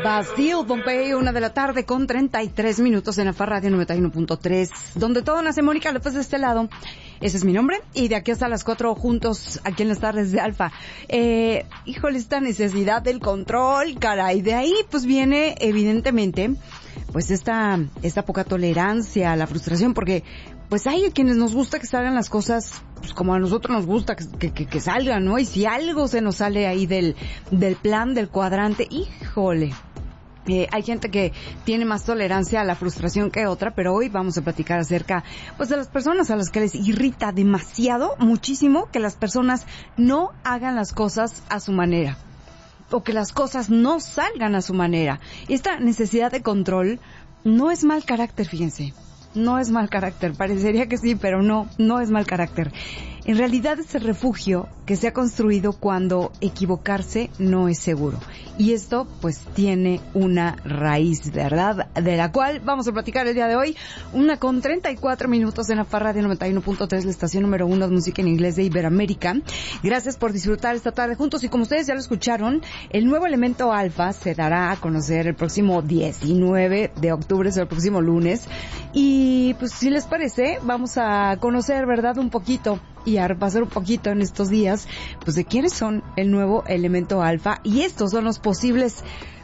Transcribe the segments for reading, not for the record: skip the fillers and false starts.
Bastille, Pompeii, 1:33 p.m. en AFA Radio 91.3, donde todo nace. Mónica López de este lado. Ese es mi nombre. Y de aquí hasta las 4 juntos, aquí en las tardes de Alfa. Híjole, esta necesidad del control, caray. De ahí, pues viene, evidentemente, pues esta poca tolerancia a la frustración, porque pues hay a quienes nos gusta que salgan las cosas pues como a nosotros nos gusta que salgan, ¿no? Y si algo se nos sale ahí del plan, del cuadrante, híjole. Hay gente que tiene más tolerancia a la frustración que otra, pero hoy vamos a platicar acerca, pues, de las personas a las que les irrita demasiado, muchísimo, que las personas no hagan las cosas a su manera, o que las cosas no salgan a su manera. Esta necesidad de control no es mal carácter, fíjense. No es mal carácter, parecería que sí, pero no es mal carácter. En realidad es el refugio que se ha construido cuando equivocarse no es seguro. Y esto, pues, tiene una raíz, ¿verdad? De la cual vamos a platicar el día de hoy. 1:34 p.m. en AFA Radio 91.3, la estación número 1 de música en inglés de Iberoamérica. Gracias por disfrutar esta tarde juntos. Y como ustedes ya lo escucharon, el nuevo elemento alfa se dará a conocer el próximo 19 de octubre, es el próximo lunes. Y, pues, si les parece, vamos a conocer, ¿verdad?, un poquito y a repasar un poquito en estos días, pues, de quiénes son el nuevo elemento alfa. Y estos son los posibles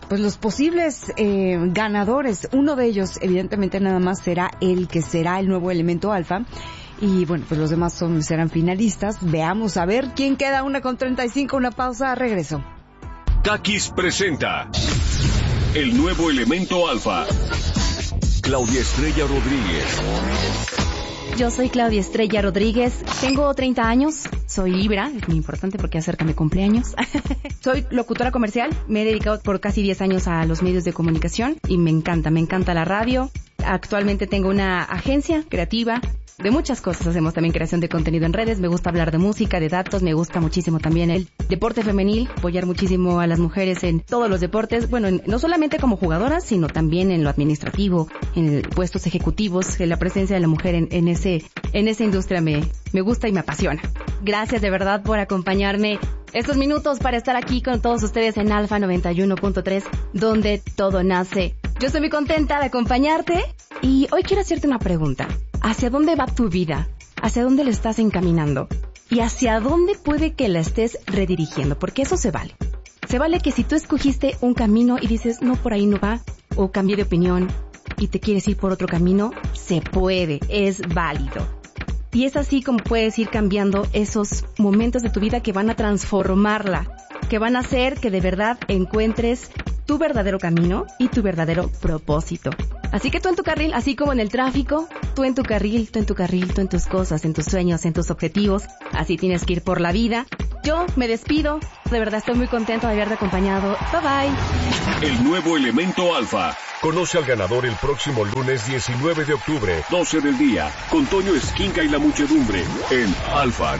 ganadores. Uno de ellos, evidentemente, nada más será el que será el nuevo elemento alfa. Y bueno, pues los demás serán finalistas. Veamos a ver quién queda. 1:35, una pausa, regreso. Takis presenta el nuevo elemento alfa. Claudia Estrella Rodríguez. Yo soy Claudia Estrella Rodríguez, tengo 30 años, soy Libra, es muy importante porque acerca mi cumpleaños. Soy locutora comercial, me he dedicado por casi 10 años a los medios de comunicación y me encanta la radio. Actualmente tengo una agencia creativa. De muchas cosas hacemos también creación de contenido en redes, me gusta hablar de música, de datos, me gusta muchísimo también el deporte femenil, apoyar muchísimo a las mujeres en todos los deportes, bueno, no solamente como jugadoras, sino también en lo administrativo, en puestos ejecutivos, la presencia de la mujer en esa industria me gusta y me apasiona. Gracias de verdad por acompañarme estos minutos para estar aquí con todos ustedes en Alfa 91.3, donde todo nace. Yo estoy muy contenta de acompañarte y hoy quiero hacerte una pregunta. ¿Hacia dónde va tu vida? ¿Hacia dónde la estás encaminando? ¿Y hacia dónde puede que la estés redirigiendo? Porque eso se vale. Se vale que si tú escogiste un camino y dices, no, por ahí no va, o cambié de opinión y te quieres ir por otro camino, se puede, es válido. Y es así como puedes ir cambiando esos momentos de tu vida que van a transformarla, que van a hacer que de verdad encuentres tu verdadero camino y tu verdadero propósito. Así que tú en tu carril, así como en el tráfico, tú en tu carril, tú en tus cosas, en tus sueños, en tus objetivos. Así tienes que ir por la vida. Yo me despido. De verdad estoy muy contento de haberte acompañado. Bye bye. El nuevo elemento alfa. Conoce al ganador el próximo lunes 19 de octubre, 12 del día, con Toño Esquinca y la muchedumbre, en Alfa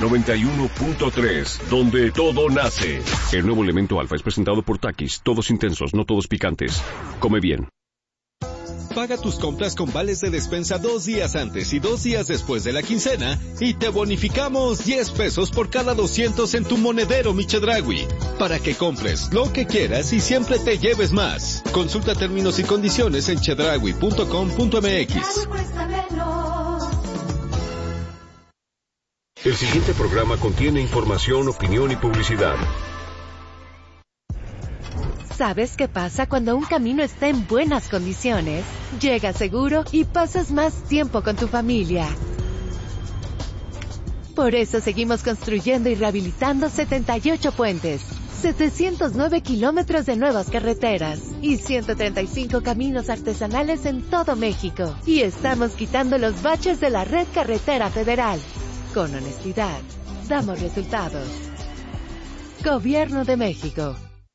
91.3, donde todo nace. El nuevo elemento alfa es presentado por Takis, todos intensos, no todos picantes. Come bien. Paga tus compras con vales de despensa 2 días antes y 2 días después de la quincena y te bonificamos 10 pesos por cada 200 en tu monedero Michedragui, para que compres lo que quieras y siempre te lleves más. Consulta términos y condiciones en chedragui.com.mx. El siguiente programa contiene información, opinión y publicidad. ¿Sabes qué pasa cuando un camino está en buenas condiciones? Llegas seguro y pasas más tiempo con tu familia. Por eso seguimos construyendo y rehabilitando 78 puentes, 709 kilómetros de nuevas carreteras y 135 caminos artesanales en todo México. Y estamos quitando los baches de la red carretera federal. Con honestidad, damos resultados. Gobierno de México.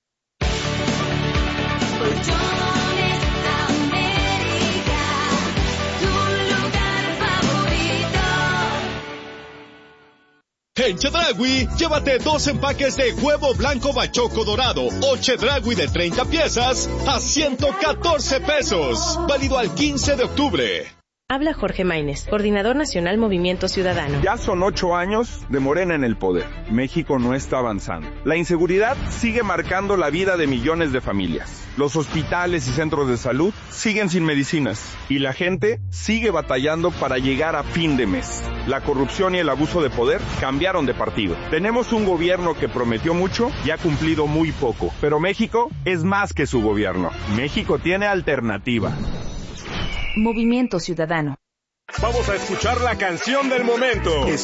En Chedragui, llévate 2 empaques de huevo blanco bachoco dorado o Chedragui de 30 piezas a 114 pesos. Válido al 15 de octubre. Habla Jorge Maínez, coordinador nacional Movimiento Ciudadano. Ya son 8 años de Morena en el poder. México no está avanzando. La inseguridad sigue marcando la vida de millones de familias. Los hospitales y centros de salud siguen sin medicinas. Y la gente sigue batallando para llegar a fin de mes. La corrupción y el abuso de poder cambiaron de partido. Tenemos un gobierno que prometió mucho y ha cumplido muy poco. Pero México es más que su gobierno. México tiene alternativa. Movimiento Ciudadano. Vamos a escuchar la canción del momento.